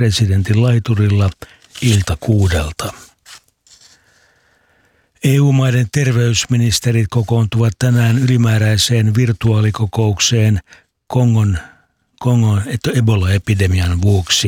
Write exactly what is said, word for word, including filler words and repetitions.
presidentin laiturilla ilta kuudelta. E U-maiden terveysministerit kokoontuvat tänään ylimääräiseen virtuaalikokoukseen Kongon, Kongon Ebola-epidemian vuoksi.